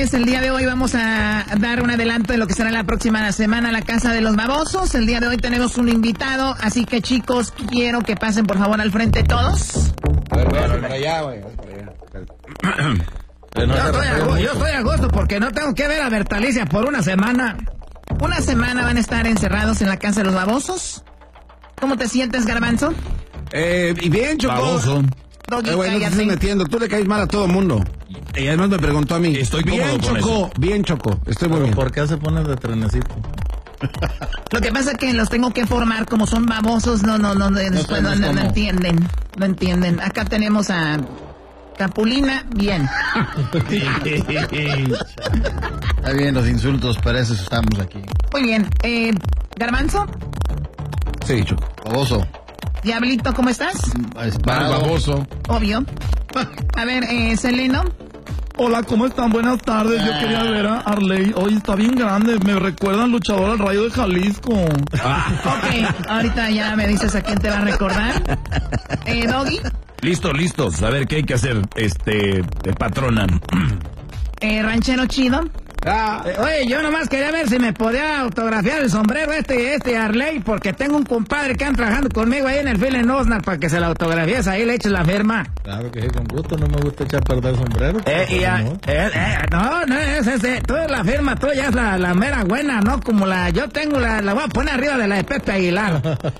Pérez. El día de hoy vamos a dar un adelanto de lo que será la próxima semana la Casa de los Babosos. El día de hoy tenemos un invitado, así que chicos, quiero que pasen por favor al frente todos. A ver, para allá, güey. Yo estoy a gusto porque no tengo que ver a Bertalicia por una semana. Una semana van a estar encerrados en la Casa de los Babosos. ¿Cómo te sientes, Garbanzo? Y bien, Choco. Baboso. Doggy, Güey, no te estés metiendo. Tú le caes mal a todo el mundo. Y además me preguntó a mí. Estoy bien, cómodo con Choco. Bien, Choco. Estoy muy bien. ¿Por qué se pone de trenecito? Lo que pasa es que los tengo que formar, como son babosos, después no entienden. No entienden. Acá tenemos a Capulina, bien. Está bien, los insultos, para eso estamos aquí. Muy bien. Garbanzo, Sí, Choco. Baboso. Diablito, ¿cómo estás? Baboso. Obvio. A ver, Seleno. Hola, ¿cómo están? Buenas tardes. Yo quería ver a Arley. Hoy está bien grande. Me recuerda al luchador al Rayo de Jalisco. Ok, ahorita ya me dices a quién te va a recordar. Doggy. Listos. A ver, ¿qué hay que hacer, patrona? Ranchero chido. Oye, yo nomás quería ver si me podía autografiar el sombrero este Arley, porque tengo un compadre que anda trabajando conmigo ahí en el Phil en Osnar para que se la autografíes, ahí le eches la firma. Claro que sí, con gusto, no me gusta echar a perder sombrero. No, es ese, tú la firma tuya es la mera buena, ¿no? Como yo tengo la voy a poner arriba de la de Pepe Aguilar.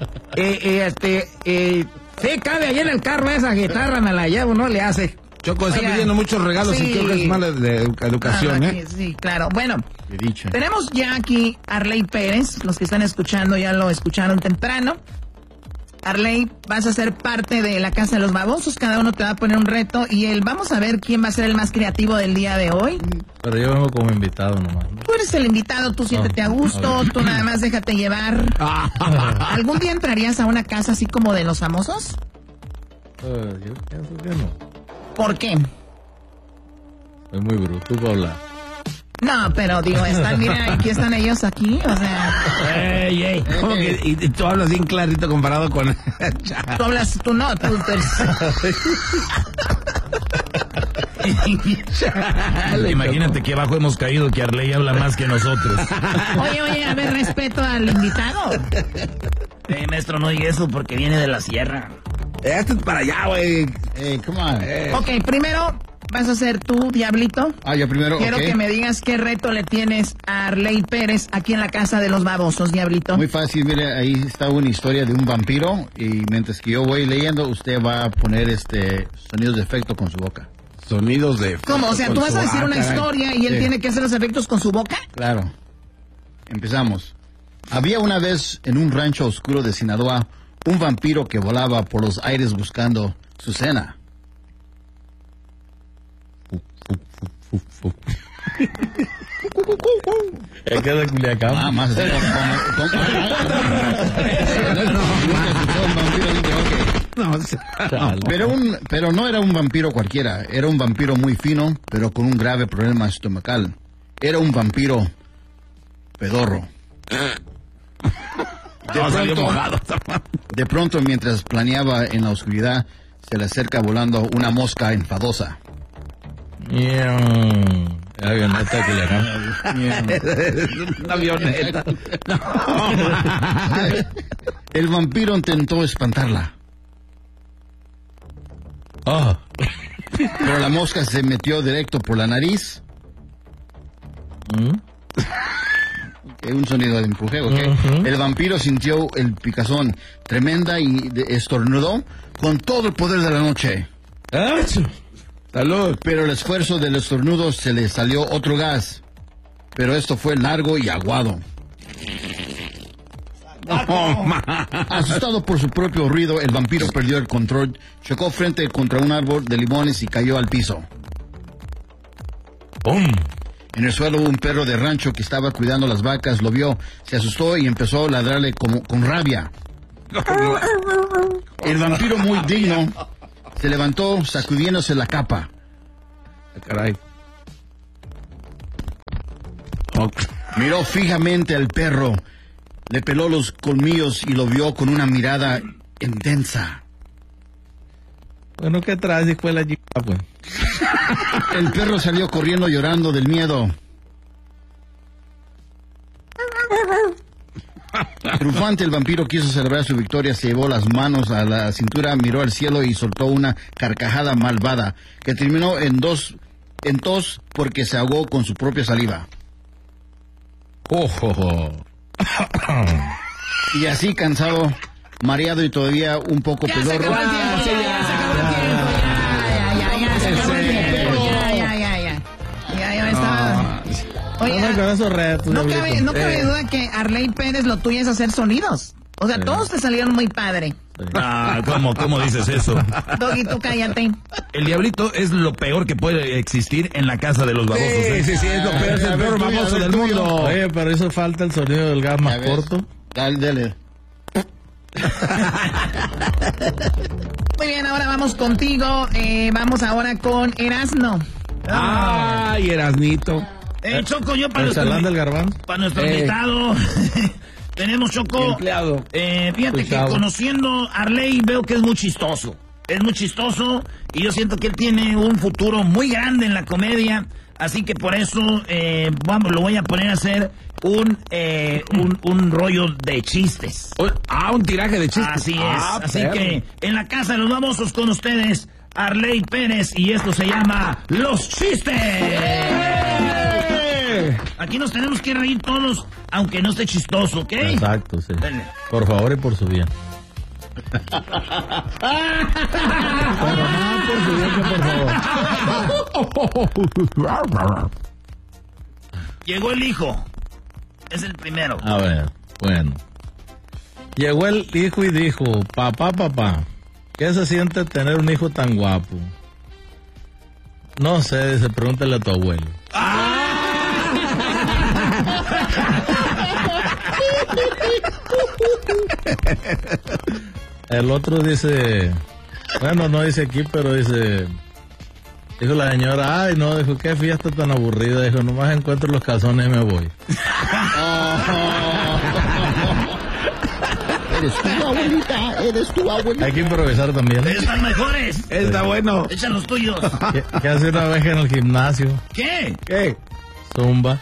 Sí, cabe ahí en el carro esa guitarra, me la llevo, no le hace. Choco, está pidiendo muchos regalos sí. y creo que es mala de educación, Sí, claro. Bueno, Qué dicha. tenemos ya aquí a Arley Pérez. Los que están escuchando ya lo escucharon temprano. Arley, vas a ser parte de la Casa de los Babosos. Cada uno te va a poner un reto y vamos a ver quién va a ser el más creativo del día de hoy. Pero yo vengo como invitado nomás, ¿no? Tú eres el invitado, tú siéntete a gusto, tú nada más déjate llevar. ¿Algún día entrarías a una casa así como de los famosos? Yo pienso que no. ¿Por qué? Es muy bruto para hablar. No, pero digo, mira, aquí están ellos aquí, o sea... Ey. ¿Cómo que? Y tú hablas bien clarito comparado con... Tú hablas, tú no, tú Imagínate que abajo hemos caído, que Arley habla más que nosotros. Oye, a ver, respeto al invitado. Maestro, no diga eso porque viene de la sierra. Este es para allá, güey. Come on. Ok, primero vas a ser tú, Diablito. Yo primero, Quiero ok. que me digas qué reto le tienes a Arley Pérez aquí en la Casa de los Babosos, Diablito. Muy fácil, mire, ahí está una historia de un vampiro y mientras que yo voy leyendo, usted va a poner sonidos de efecto con su boca. Sonidos de... ¿Cómo? O sea, tú vas a decir una historia y él Sí. tiene que hacer los efectos con su boca. Claro. Empezamos. Había una vez en un rancho oscuro de Sinaloa un vampiro que volaba por los aires buscando su cena. Es que de Culiacán. Más así Pero no era un vampiro cualquiera, era un vampiro muy fino, pero con un grave problema estomacal. Era un vampiro pedorro. De pronto, mientras planeaba en la oscuridad, se le acerca volando una mosca enfadosa. Avioneta de Culiacán. Una avioneta. El vampiro intentó espantarla, pero la mosca se metió directo por la nariz. Un sonido de empuje, ¿ok? El vampiro sintió el picazón tremenda y estornudó con todo el poder de la noche. Salud. Pero el esfuerzo del estornudo se le salió otro gas. Pero esto fue largo y aguado. Asustado por su propio ruido, el vampiro perdió el control, chocó frente contra un árbol de limones y cayó al piso. ¡Pum! En el suelo un perro de rancho que estaba cuidando las vacas lo vio, se asustó y empezó a ladrarle con rabia. El vampiro, muy digno, se levantó sacudiéndose la capa. Caray. Miró fijamente al perro, le peló los colmillos y lo vio con una mirada intensa. Bueno, ¿qué traes, hijo de la chica, pues? El perro salió corriendo llorando del miedo. Triunfante, el vampiro quiso celebrar su victoria, se llevó las manos a la cintura, miró al cielo y soltó una carcajada malvada que terminó en tos porque se ahogó con su propia saliva. Y así, cansado, mareado y todavía un poco pedorro. Oye, no cabe duda que Arley Pérez lo tuyo es hacer sonidos. O sea, todos te salieron muy padre. ¿Cómo dices eso? Doggy, tú cállate. El diablito es lo peor que puede existir en la casa de los babosos. Sí, es lo peor, es el peor baboso del mundo. Oye, pero hizo falta el sonido del gas más corto. Dale. Muy bien, ahora vamos contigo. Vamos ahora con Erasno. Ay, Erasnito. Choco, yo para nuestro invitado tenemos, Choco, empleado. Fíjate que conociendo a Arley veo que es muy chistoso. Es muy chistoso y yo siento que él tiene un futuro muy grande en la comedia. Así que por eso lo voy a poner a hacer un rollo de chistes. Un tiraje de chistes. Así es. Así que en la casa de los babosos con ustedes, Arley Pérez, y esto se llama Los Chistes. Aquí nos tenemos que reír todos, aunque no esté chistoso, ¿ok? Exacto, sí. Dale. Por favor y por su bien. Por favor. Llegó el hijo. Es el primero. A ver, bueno. Llegó el hijo y dijo, papá, ¿qué se siente tener un hijo tan guapo? No sé, dice, pregúntale a tu abuelo. El otro dice, bueno, no dice aquí, pero dice, dijo la señora, ay, no, dijo, qué fiesta tan aburrida, dijo, nomás encuentro los calzones y me voy. Eres tu abuelita. Hay que improvisar también. Están mejores. Está bueno. Echan los tuyos. ¿Qué hace una vez en el gimnasio? ¿Qué? Zumba.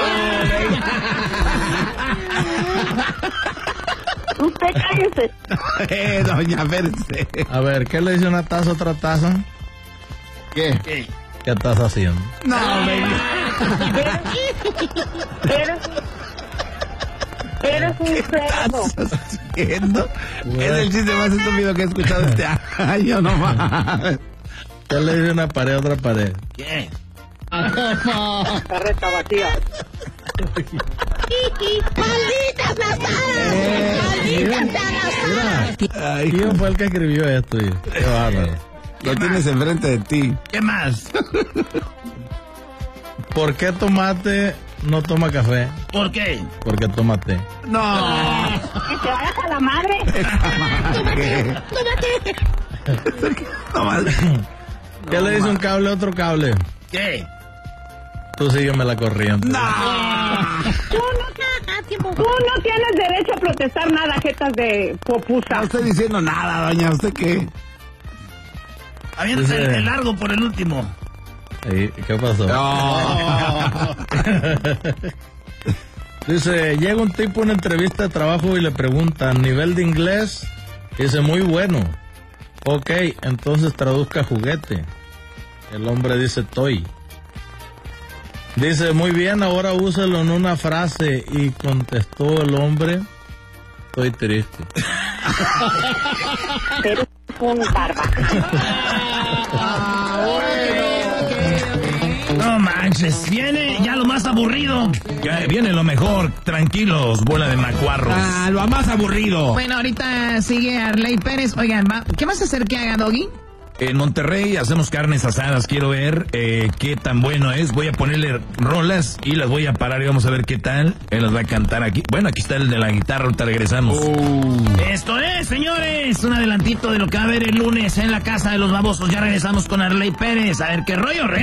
Usted cállese. Doña Berce. A ver, ¿qué le dice una taza a otra taza? ¿Qué? ¿Qué estás haciendo? No, Eres un cerdo. haciendo? Es el chiste más estúpido que he escuchado este año, no más. ¿Qué le dice una pared a otra pared? ¿Qué? Carreta vacía. ¡Malditas las ¿Quién fue el que escribió esto? Qué bárbaro. Lo tienes enfrente de ti. ¿Qué más? ¿Por qué tomate no toma café? ¿Por qué? Porque toma té. No. Que te vayas a la madre. ¿Qué le dice un cable a otro cable? ¿Qué? Tú sígueme la corriente. Tú no tienes derecho a protestar nada, jetas de popusa. No estoy diciendo nada, doña. ¿Usted qué? Aviéntate el largo por el último. ¿Qué pasó? Dice, llega un tipo a una entrevista de trabajo y le pregunta, ¿nivel de inglés? Dice, muy bueno. Ok, entonces traduzca juguete. El hombre dice, toy. Dice, muy bien, ahora úsalo en una frase. Y contestó el hombre, estoy triste. Eres un barba. No manches, viene ya lo más aburrido. Ya viene lo mejor, tranquilos, bola de macuarros. Lo más aburrido. Bueno, ahorita sigue Arley Pérez. Oigan, ¿qué vas a hacer que haga, Doggy? En Monterrey hacemos carnes asadas, quiero ver qué tan bueno es. Voy a ponerle rolas y las voy a parar y vamos a ver qué tal. Él las va a cantar aquí. Bueno, aquí está el de la guitarra, ahorita regresamos. Esto es, señores, un adelantito de lo que va a haber el lunes en la casa de los babosos. Ya regresamos con Arley Pérez. A ver qué rollo,